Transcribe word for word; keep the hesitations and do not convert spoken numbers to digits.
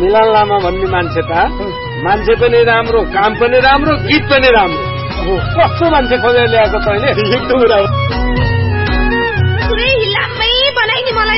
मिलन लामा भन्ने मान्छे त मान्छे पनि राम्रो, काम पनि राम्रो, गीत पनि राम्रो। कस्तो मान्छे खोजेर ल्याएको तैँले?